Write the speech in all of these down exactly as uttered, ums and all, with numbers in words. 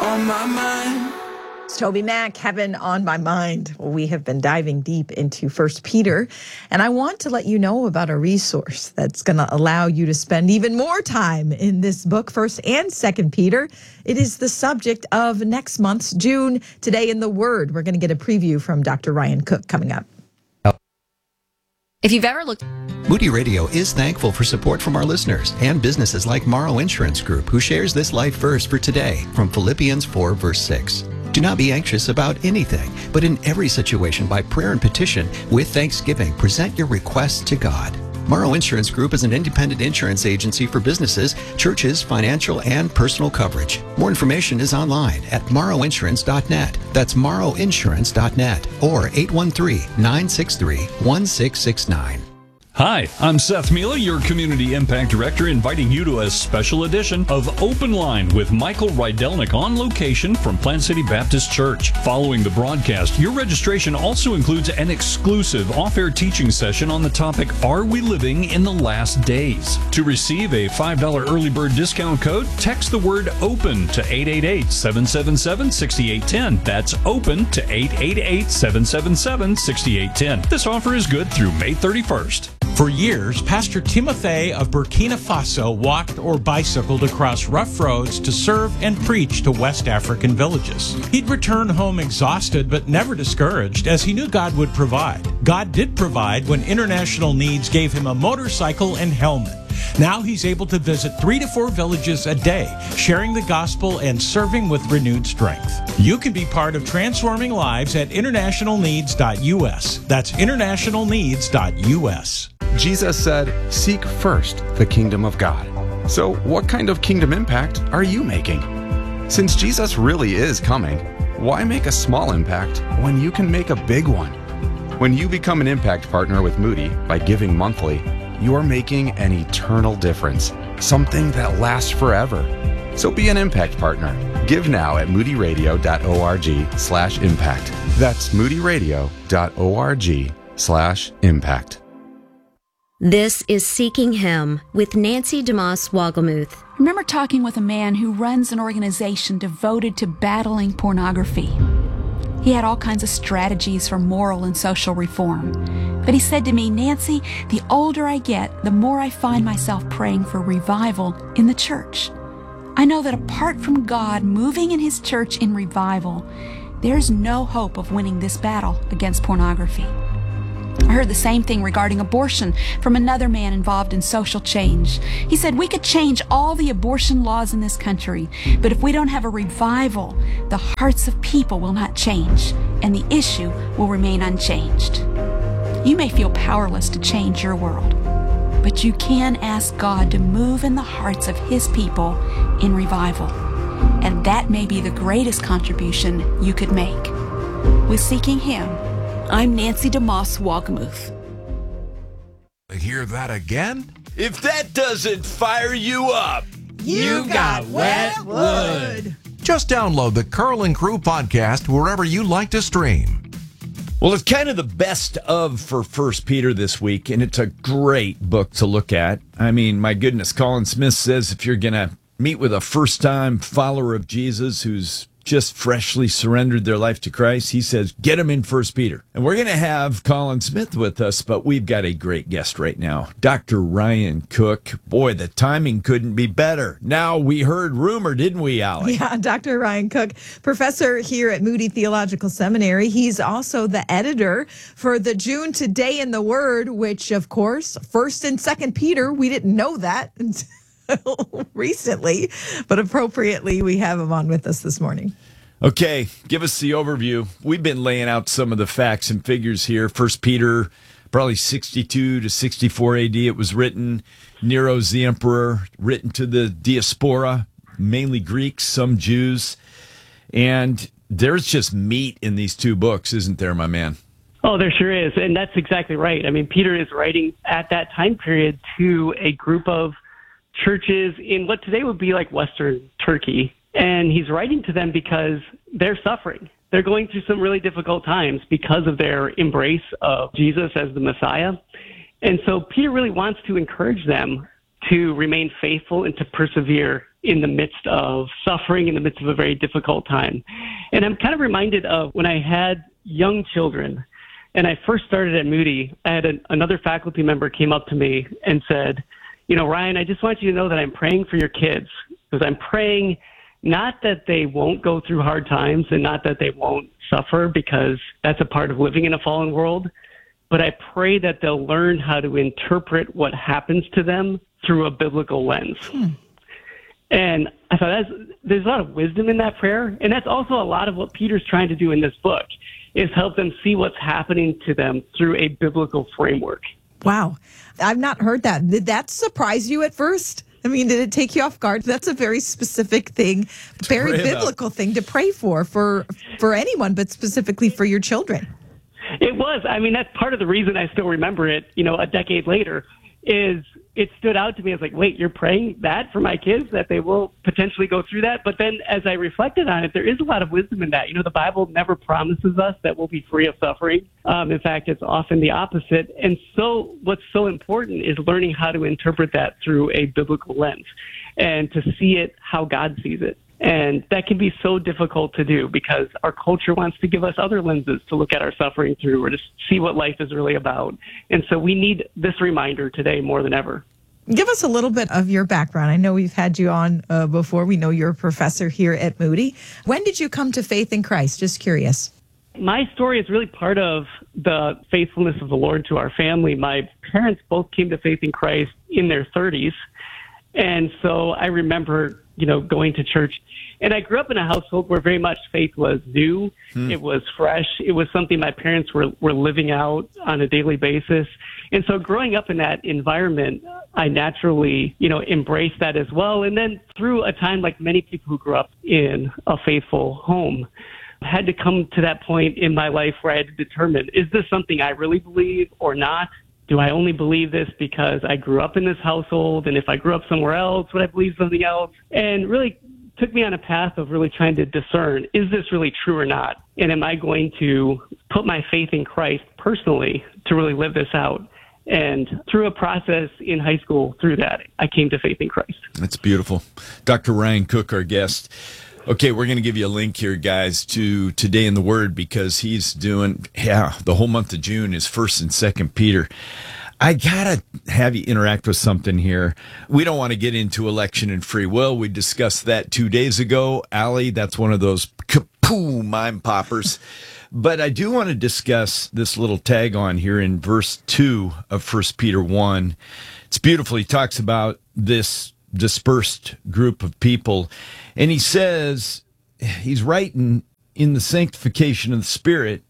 on my mind. It's Toby Mack, Heaven on My Mind. Well, we have been diving deep into First Peter, and I want to let you know about a resource that's going to allow you to spend even more time in this book, First and Second Peter. It is the subject of next month's June Today in the Word. We're going to get a preview from Doctor Ryan Cook coming up. If you've ever looked... Moody Radio is thankful for support from our listeners and businesses like Morrow Insurance Group, who shares this life verse for today from Philippians four, verse six. Do not be anxious about anything, but in every situation by prayer and petition with thanksgiving, present your requests to God. Morrow Insurance Group is an independent insurance agency for businesses, churches, financial, and personal coverage. More information is online at morrow insurance dot net. That's morrow insurance dot net or eight one three, nine six three, one six six nine. Hi, I'm Seth Mila, your Community Impact Director, inviting you to a special edition of Open Line with Michael Rydelnik on location from Plant City Baptist Church. Following the broadcast, your registration also includes an exclusive off-air teaching session on the topic, Are We Living in the Last Days? To receive a five dollars early bird discount code, text the word OPEN to eight eight eight, seven seven seven, six eight one zero. That's OPEN to eight eight eight, seven seven seven, six eight one zero. This offer is good through May thirty-first. For years, Pastor Timothy of Burkina Faso walked or bicycled across rough roads to serve and preach to West African villages. He'd return home exhausted but never discouraged, as he knew God would provide. God did provide when International Needs gave him a motorcycle and helmet. Now he's able to visit three to four villages a day, sharing the gospel and serving with renewed strength. You can be part of transforming lives at international needs dot U S. That's international needs dot U S. Jesus said, "Seek first the kingdom of God." So what kind of kingdom impact are you making? Since Jesus really is coming, why make a small impact when you can make a big one? When you become an impact partner with Moody by giving monthly, you're making an eternal difference, something that lasts forever. So be an impact partner. Give now at moody radio dot org slash impact. That's moody radio dot org slash impact. This is Seeking Him with Nancy DeMoss Wogelmuth. I remember talking with a man who runs an organization devoted to battling pornography. He had all kinds of strategies for moral and social reform. But he said to me, "Nancy, the older I get, the more I find myself praying for revival in the church. I know that apart from God moving in His church in revival, there's no hope of winning this battle against pornography." I heard the same thing regarding abortion from another man involved in social change. He said, "We could change all the abortion laws in this country, but if we don't have a revival, the hearts of people will not change, and the issue will remain unchanged." You may feel powerless to change your world, but you can ask God to move in the hearts of His people in revival, and that may be the greatest contribution you could make. With Seeking Him, I'm Nancy DeMoss Wogelmuth. Hear that again? If that doesn't fire you up, You got wet wood. Just download the Curl and Crew podcast wherever you like to stream. well, it's kind of the best of for First Peter this week, and it's a great book to look at. I mean, my goodness, Colin Smith says if you're going to meet with a first-time follower of Jesus who's just freshly surrendered their life to Christ, he says, get them in First Peter. And we're going to have Colin Smith with us, but we've got a great guest right now, Doctor Ryan Cook. Boy, the timing couldn't be better. Now, we heard rumor, didn't we, Allie? Yeah, Doctor Ryan Cook, professor here at Moody Theological Seminary. He's also the editor for the June Today in the Word, which, of course, First and Second Peter, we didn't know that until recently, but appropriately, we have him on with us this morning. Okay, give us the overview. We've been laying out some of the facts and figures here. First Peter, probably sixty-two to sixty-four A D. It was written. Nero's the emperor, written to the diaspora, mainly Greeks, some Jews. And there's just meat in these two books, isn't there, my man? Oh, there sure is. And that's exactly right. I mean, Peter is writing at that time period to a group of churches in what today would be like Western Turkey. And he's writing to them because they're suffering. They're going through some really difficult times because of their embrace of Jesus as the Messiah. And so Peter really wants to encourage them to remain faithful and to persevere in the midst of suffering, in the midst of a very difficult time. And I'm kind of reminded of when I had young children and I first started at Moody. I had a, another faculty member came up to me and said, you know, Ryan, I just want you to know that I'm praying for your kids, because I'm praying not that they won't go through hard times and not that they won't suffer, because that's a part of living in a fallen world, but I pray that they'll learn how to interpret what happens to them through a biblical lens. Hmm. And I thought that's, there's a lot of wisdom in that prayer. And that's also a lot of what Peter's trying to do in this book, is help them see what's happening to them through a biblical framework. Wow. I've not heard that. Did that surprise you at first? I mean, did it take you off guard? That's a very specific thing, very biblical about. thing to pray for, for, for anyone, but specifically for your children. It was. I mean, that's part of the reason I still remember it, you know, a decade later, is it stood out to me as like, wait, you're praying that for my kids, that they will potentially go through that? But then as I reflected on it, there is a lot of wisdom in that. You know, the Bible never promises us that we'll be free of suffering. Um, in fact, it's often the opposite. And so what's so important is learning how to interpret that through a biblical lens and to see it how God sees it. And that can be so difficult to do because our culture wants to give us other lenses to look at our suffering through or to see what life is really about. And so we need this reminder today more than ever. Give us a little bit of your background. I know we've had you on uh, before. We know you're a professor here at Moody. When did you come to faith in Christ? Just curious. My story is really part of the faithfulness of the Lord to our family. My parents both came to faith in Christ in their thirties. And so I remember, you know, going to church. And I grew up in a household where very much faith was new. Hmm. It was fresh. It was something my parents were, were living out on a daily basis. And so growing up in that environment, I naturally, you know, embraced that as well. And then through a time like many people who grew up in a faithful home, I had to come to that point in my life where I had to determine, is this something I really believe or not? Do I only believe this because I grew up in this household? And if I grew up somewhere else, would I believe something else? And really took me on a path of really trying to discern, is this really true or not? And am I going to put my faith in Christ personally to really live this out? And through a process in high school, through that, I came to faith in Christ. That's beautiful. Doctor Ryan Cook, our guest. Okay, we're going to give you a link here, guys, to Today in the Word, because he's doing, yeah, the whole month of June is First and Second Peter. I got to have you interact with something here. We don't want to get into election and free will. We discussed that two days ago. Allie, that's one of those kapoo mind poppers. But I do want to discuss this little tag on here in verse two of First Peter one. It's beautiful. He talks about this dispersed group of people. And he says, he's writing in the sanctification of the Spirit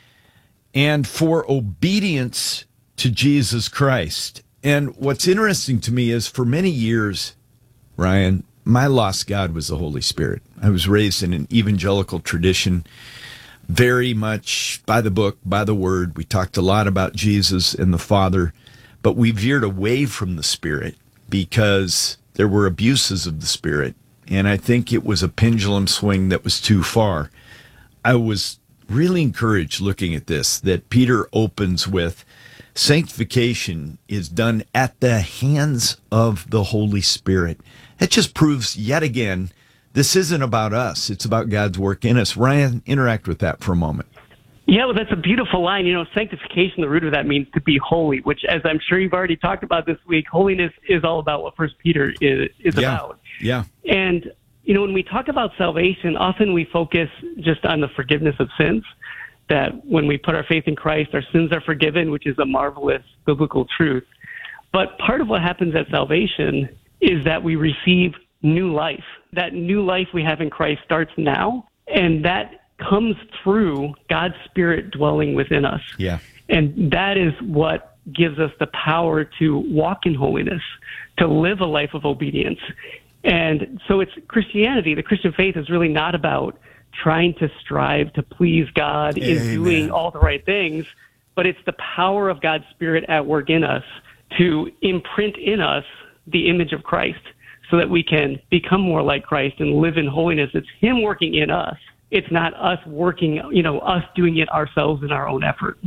and for obedience to Jesus Christ. And what's interesting to me is for many years, Ryan, my lost God was the Holy Spirit. I was raised in an evangelical tradition, very much by the book, by the word. We talked a lot about Jesus and the Father, but we veered away from the Spirit because there were abuses of the Spirit. And I think it was a pendulum swing that was too far. I was really encouraged looking at this, that Peter opens with, sanctification is done at the hands of the Holy Spirit. It just proves yet again, this isn't about us. It's about God's work in us. Ryan, interact with that for a moment. Yeah, well, that's a beautiful line. You know, sanctification, the root of that means to be holy, which, as I'm sure you've already talked about this week, holiness is all about what First Peter is, is yeah. about. Yeah. And, you know, when we talk about salvation, often we focus just on the forgiveness of sins, that when we put our faith in Christ, our sins are forgiven, which is a marvelous biblical truth. But part of what happens at salvation is that we receive new life. That new life we have in Christ starts now, and that comes through God's Spirit dwelling within us. Yeah. And that is what gives us the power to walk in holiness, to live a life of obedience. And so it's Christianity. The Christian faith is really not about trying to strive to please God in Amen. doing all the right things, but it's the power of God's Spirit at work in us to imprint in us the image of Christ so that we can become more like Christ and live in holiness. It's Him working in us. It's not us working, you know, us doing it ourselves in our own effort.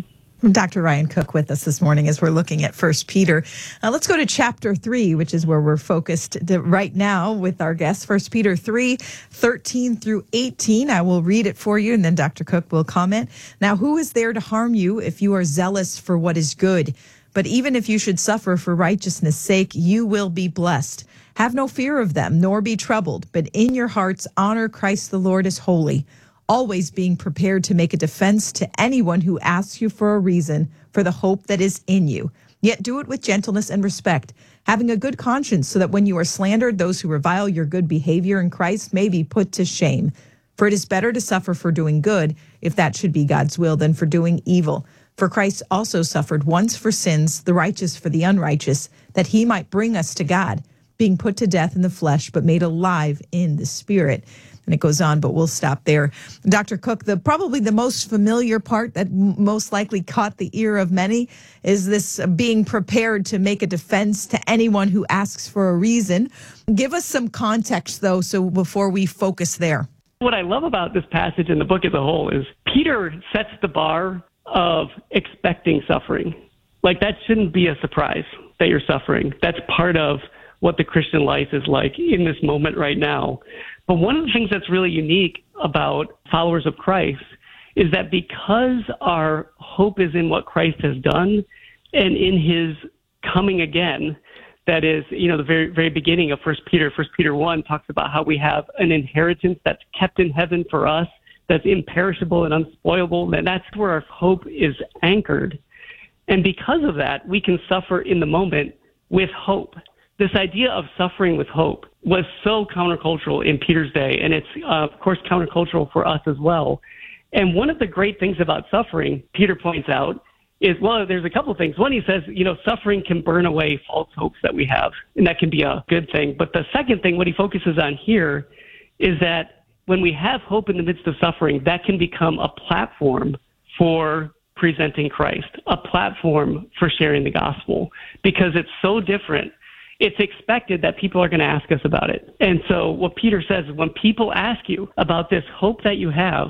Doctor Ryan Cook with us this morning as we're looking at First Peter. Uh, let's go to chapter three, which is where we're focused right now with our guests. First Peter three, thirteen through eighteen. I will read it for you, and then Doctor Cook will comment. Now, who is there to harm you if you are zealous for what is good? But even if you should suffer for righteousness' sake, you will be blessed. Have no fear of them, nor be troubled, but in your hearts honor Christ the Lord as holy, always being prepared to make a defense to anyone who asks you for a reason for the hope that is in you. Yet do it with gentleness and respect, having a good conscience, so that when you are slandered, those who revile your good behavior in Christ may be put to shame. For it is better to suffer for doing good, if that should be God's will, than for doing evil. For Christ also suffered once for sins, the righteous for the unrighteous, that he might bring us to God, being put to death in the flesh, but made alive in the spirit. And it goes on, but we'll stop there. Doctor Cook, the probably the most familiar part that m- most likely caught the ear of many is this uh, being prepared to make a defense to anyone who asks for a reason. Give us some context, though, so before we focus there. What I love about this passage in the book as a whole is Peter sets the bar of expecting suffering. Like, that shouldn't be a surprise that you're suffering. That's part of what the Christian life is like in this moment right now. But one of the things that's really unique about followers of Christ is that because our hope is in what Christ has done and in his coming again, that is, you know, the very, very beginning of First Peter, First Peter one talks about how we have an inheritance that's kept in heaven for us, that's imperishable and unspoilable, and that's where our hope is anchored. And because of that, we can suffer in the moment with hope. This idea of suffering with hope was so countercultural in Peter's day, and it's, uh, of course, countercultural for us as well. And one of the great things about suffering, Peter points out, is, well, there's a couple of things. One, he says, you know, suffering can burn away false hopes that we have, and that can be a good thing. But the second thing, what he focuses on here, is that when we have hope in the midst of suffering, that can become a platform for presenting Christ, a platform for sharing the gospel, because it's so different. It's expected that people are going to ask us about it. And so what Peter says is when people ask you about this hope that you have,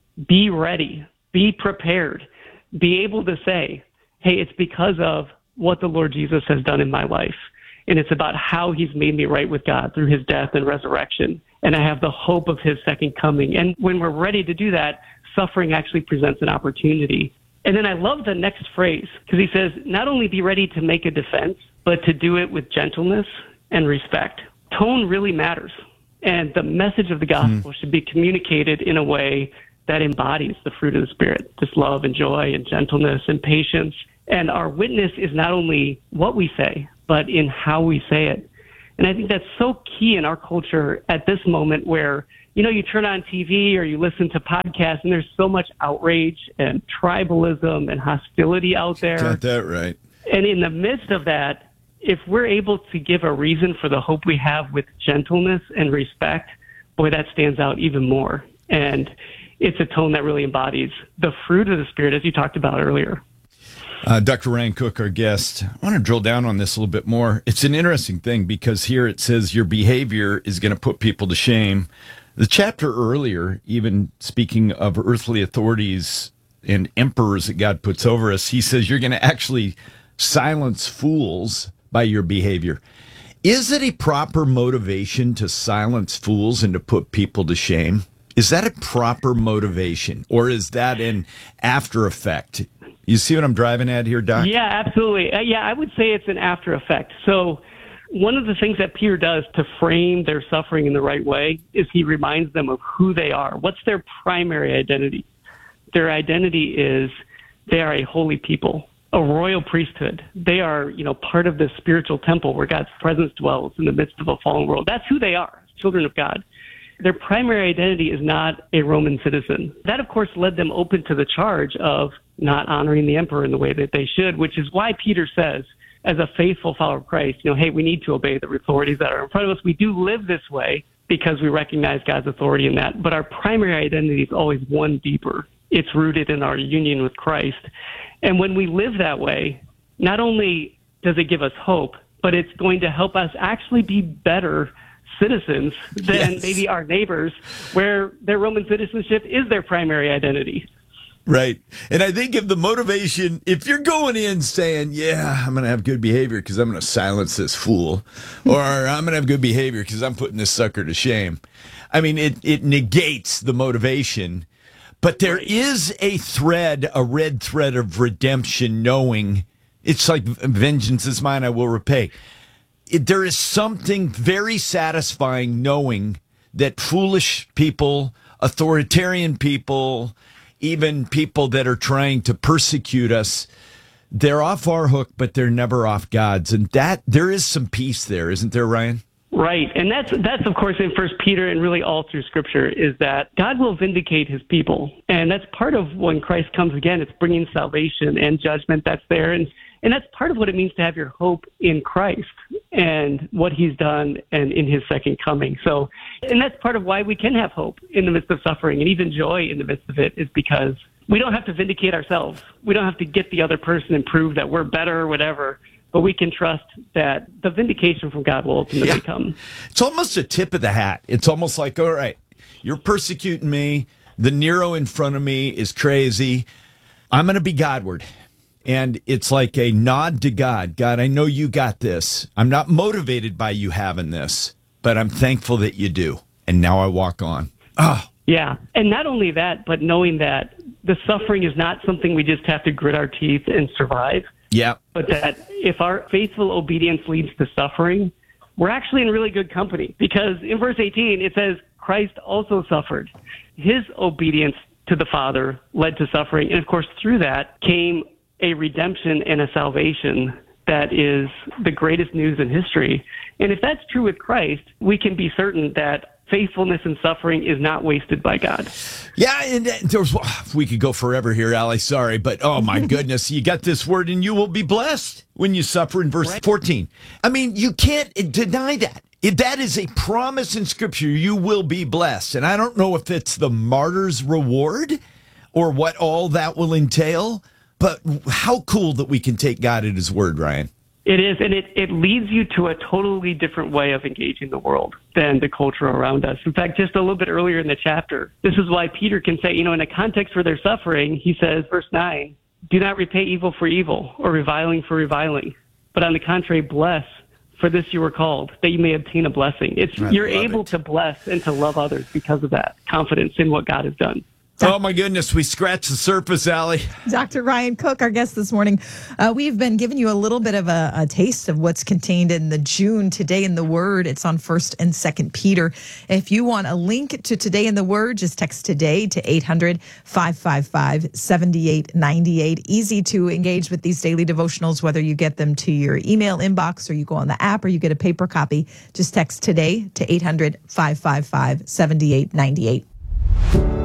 be ready, be prepared, be able to say, hey, it's because of what the Lord Jesus has done in my life. And it's about how he's made me right with God through his death and resurrection. And I have the hope of his second coming. And when we're ready to do that, suffering actually presents an opportunity. And then I love the next phrase, because he says, not only be ready to make a defense, but to do it with gentleness and respect. Tone really matters. And the message of the gospel mm. should be communicated in a way that embodies the fruit of the Spirit, this love and joy and gentleness and patience. And our witness is not only what we say, but in how we say it. And I think that's so key in our culture at this moment where, you know, you turn on T V or you listen to podcasts and there's so much outrage and tribalism and hostility out there. Got that right. And in the midst of that, if we're able to give a reason for the hope we have with gentleness and respect, boy, that stands out even more. And it's a tone that really embodies the fruit of the Spirit, as you talked about earlier. Uh, Doctor Ryan Cook, our guest, I want to drill down on this a little bit more. It's an interesting thing because here it says your behavior is going to put people to shame. The chapter earlier, even speaking of earthly authorities and emperors that God puts over us, he says you're going to actually silence fools by your behavior. Is it a proper motivation to silence fools and to put people to shame? Is that a proper motivation, or is that an after effect? You see what I'm driving at here, Doc? Yeah, absolutely. Uh, yeah, I would say it's an after effect. So one of the things that Peter does to frame their suffering in the right way is he reminds them of who they are. What's their primary identity? Their identity is they are a holy people, a royal priesthood. They are, you know, part of the spiritual temple where God's presence dwells in the midst of a fallen world. That's who they are, children of God. Their primary identity is not a Roman citizen. That, of course, led them open to the charge of not honoring the emperor in the way that they should, which is why Peter says, as a faithful follower of Christ, you know, hey, we need to obey the authorities that are in front of us. We do live this way because we recognize God's authority in that. But our primary identity is always one deeper. It's rooted in our union with Christ. And when we live that way, not only does it give us hope, but it's going to help us actually be better citizens than yes. maybe our neighbors, where their Roman citizenship is their primary identity. Right. And I think if the motivation, if you're going in saying, yeah, I'm going to have good behavior because I'm going to silence this fool, or I'm going to have good behavior because I'm putting this sucker to shame. I mean, it, it negates the motivation, but there is a thread, a red thread of redemption, knowing it's like vengeance is mine, I will repay. It, there is something very satisfying knowing that foolish people, authoritarian people, even people that are trying to persecute us, they're off our hook, but they're never off God's. And that there is some peace there, isn't there, Ryan? Right. And that's, that's of course, in First Peter and really all through Scripture, is that God will vindicate his people. And that's part of when Christ comes again. It's bringing salvation and judgment that's there. And And that's part of what it means to have your hope in Christ and what he's done and in his second coming. So, and that's part of why we can have hope in the midst of suffering and even joy in the midst of it, is because we don't have to vindicate ourselves. We don't have to get the other person and prove that we're better or whatever, but we can trust that the vindication from God will ultimately yeah. come. It's almost a tip of the hat. It's almost like, all right, you're persecuting me. The Nero in front of me is crazy. I'm going to be Godward. And it's like a nod to God. God, I know you got this. I'm not motivated by you having this, but I'm thankful that you do. And now I walk on. Oh. Yeah. And not only that, but knowing that the suffering is not something we just have to grit our teeth and survive. Yeah. But that if our faithful obedience leads to suffering, we're actually in really good company. Because in verse eighteen, it says, Christ also suffered. His obedience to the Father led to suffering. And of course, through that came a redemption and a salvation that is the greatest news in history. And if that's true with Christ, we can be certain that faithfulness and suffering is not wasted by God. Yeah, and there's, we could go forever here, Ali, sorry, but oh my goodness, you got this word, and you will be blessed when you suffer in verse fourteen. I mean, you can't deny that. It, that is a promise in Scripture. You will be blessed. And I don't know if it's the martyr's reward or what all that will entail, but how cool that we can take God at his word, Ryan. It is, and it, it leads you to a totally different way of engaging the world than the culture around us. In fact, just a little bit earlier in the chapter, this is why Peter can say, you know, in a context where they're suffering, he says, verse nine, do not repay evil for evil or reviling for reviling, but on the contrary, bless, for this you were called, that you may obtain a blessing. It's I You're able it. to bless and to love others because of that confidence in what God has done. Oh, my goodness. We scratched the surface, Ali. Doctor Ryan Cook, our guest this morning. Uh, we've been giving you a little bit of a, a taste of what's contained in the June Today in the Word. It's on First and Second Peter. If you want a link to Today in the Word, just text Today to eight hundred, five five five, seven eight nine eight. Easy to engage with these daily devotionals, whether you get them to your email inbox or you go on the app or you get a paper copy. Just text Today to eight hundred, five five five, seven eight nine eight.